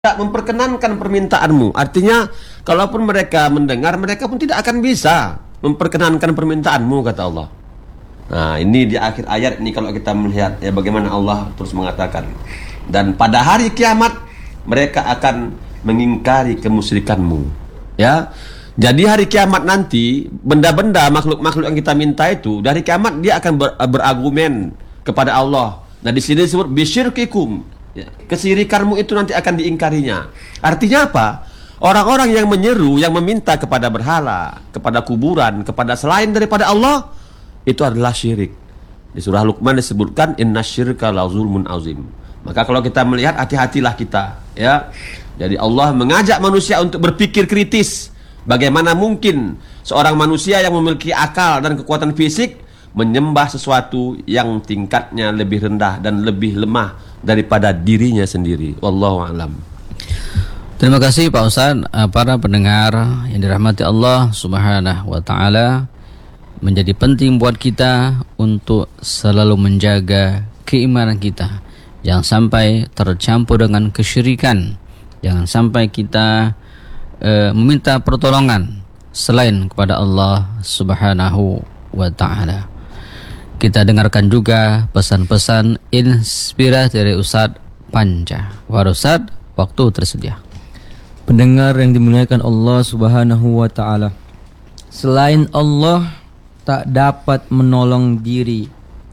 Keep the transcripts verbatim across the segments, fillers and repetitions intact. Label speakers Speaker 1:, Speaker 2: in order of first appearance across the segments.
Speaker 1: tidak memperkenankan permintaanmu. Artinya, kalaupun mereka mendengar, mereka pun tidak akan bisa memperkenankan permintaanmu, kata Allah. Nah, ini di akhir ayat ini kalau kita melihat ya bagaimana Allah terus mengatakan, dan pada hari kiamat mereka akan mengingkari kemusyrikanmu. Ya. Jadi hari kiamat nanti benda-benda makhluk-makhluk yang kita minta itu dari kiamat dia akan ber, berargumen kepada Allah. Nah, di sini disebut bisyirkikum. Ya, kesirikanmu itu nanti akan diingkarinya. Artinya apa? Orang-orang yang menyeru, yang meminta kepada berhala, kepada kuburan, kepada selain daripada Allah, itu adalah syirik. Di surah Luqman disebutkan innasyirka la zulmun azim. Maka kalau kita melihat, hati-hatilah kita, ya. Jadi Allah mengajak manusia untuk berpikir kritis. Bagaimana mungkin seorang manusia yang memiliki akal dan kekuatan fisik menyembah sesuatu yang tingkatnya lebih rendah dan lebih lemah daripada dirinya sendiri. Wallahu a'lam.
Speaker 2: Terima kasih Pak Ustadz. Para pendengar yang dirahmati Allah Subhanahu wa taala, menjadi penting buat kita untuk selalu menjaga keimanan kita. Jangan sampai tercampur dengan kesyirikan. Jangan sampai kita e, meminta pertolongan selain kepada Allah Subhanahu wa taala. Kita dengarkan juga pesan-pesan inspirasi dari Ustadz Panca. Wahai Ustadz, waktu tersedia.
Speaker 3: Pendengar yang dimuliakan Allah Subhanahu wa taala, selain Allah tak dapat menolong diri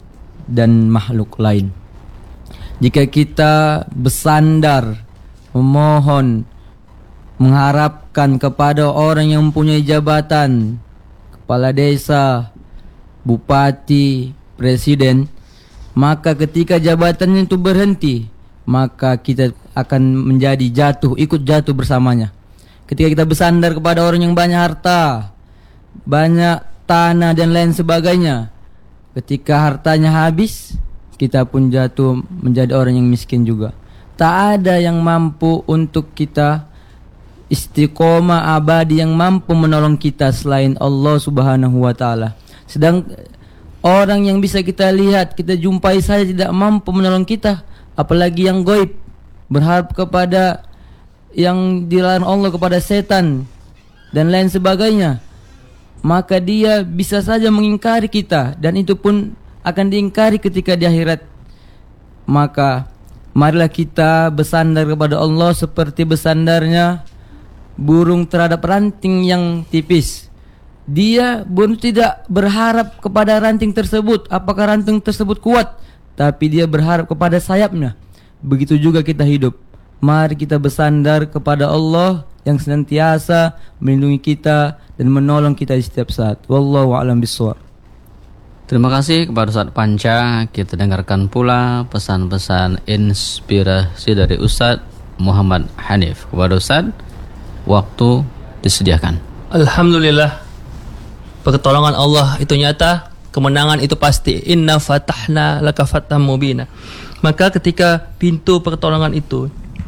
Speaker 3: dan makhluk lain. Jika kita bersandar, memohon, mengharapkan kepada orang yang mempunyai jabatan, kepala desa, bupati, presiden, maka ketika jabatannya itu berhenti, maka kita akan menjadi jatuh, ikut jatuh bersamanya. Ketika kita bersandar kepada orang yang banyak harta, banyak tanah dan lain sebagainya, ketika hartanya habis, kita pun jatuh menjadi orang yang miskin juga. Tak ada yang mampu untuk kita istiqomah abadi, yang mampu menolong kita selain Allah Subhanahu wa taala. Sedang orang yang bisa kita lihat, kita jumpai saja tidak mampu menolong kita, apalagi yang gaib, berharap kepada yang dilarang Allah, kepada setan dan lain sebagainya. Maka dia bisa saja mengingkari kita, dan itu pun akan diingkari ketika di akhirat. Maka marilah kita bersandar kepada Allah seperti bersandarnya burung terhadap ranting yang tipis. Dia pun tidak berharap kepada ranting tersebut, apakah ranting tersebut kuat, tapi dia berharap kepada sayapnya. Begitu juga kita hidup. Mari kita bersandar kepada Allah yang senantiasa melindungi kita dan menolong kita di setiap saat. Wallahu a'lam bishawab.
Speaker 2: Terima kasih kepada Ustadz Panca. Kita dengarkan pula pesan-pesan inspirasi dari Ustadz Muhammad Hanif. Kepada Ustadz, waktu disediakan.
Speaker 4: Alhamdulillah, pertolongan Allah itu nyata, kemenangan itu pasti. Inna fatahna laka fatham mubina. Maka ketika pintu pertolongan itu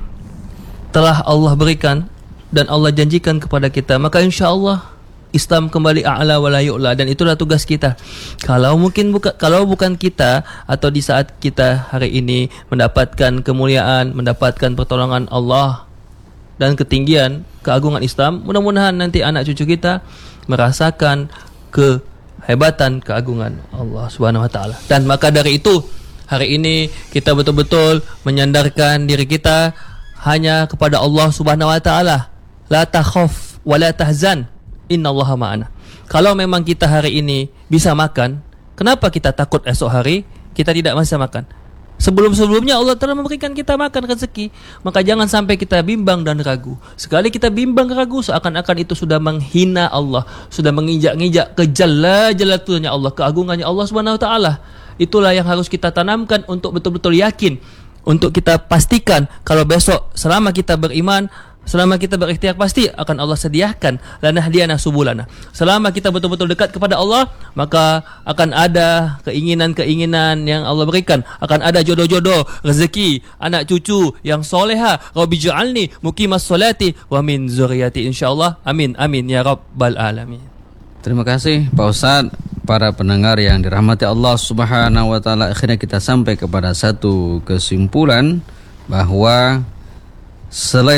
Speaker 4: telah Allah berikan dan Allah janjikan kepada kita, maka insya Allah Islam kembali a'la wa la yu'la, dan itulah tugas kita. Kalau mungkin buka, kalau bukan kita, atau di saat kita hari ini mendapatkan kemuliaan, mendapatkan pertolongan Allah dan ketinggian, keagungan Islam, mudah-mudahan nanti anak cucu kita merasakan kehebatan, keagungan Allah Subhanahu wa taala. Dan maka dari itu, hari ini kita betul-betul menyandarkan diri kita hanya kepada Allah Subhanahu wa taala. La takhaf wa la tahzan, innallaha ma'ana. Kalau memang kita hari ini bisa makan, kenapa kita takut esok hari kita tidak bisa makan? Sebelum-sebelumnya Allah telah memberikan kita makan rezeki. Maka jangan sampai kita bimbang dan ragu. Sekali kita bimbang ragu, seakan-akan itu sudah menghina Allah, sudah menginjak-injak ke jalla-jalatunya Allah, keagungannya Allah Subhanahu wa taala. Itulah yang harus kita tanamkan untuk betul-betul yakin, untuk kita pastikan kalau besok selama kita beriman, selama kita berikhtiar, pasti akan Allah sediakan lanahdiyana subulana. Selama kita betul-betul dekat kepada Allah, maka akan ada keinginan-keinginan yang Allah berikan. Akan ada jodoh-jodoh, rezeki, anak cucu yang soleha. Rabbi ja'alni muqimas solati wa min zuriyati, insyaallah. Amin, amin ya rabbal alamin.
Speaker 2: Terima kasih Pak Ustadz. Para pendengar yang dirahmati Allah Subhanahu wa taala, akhirnya kita sampai kepada satu kesimpulan bahwa Selain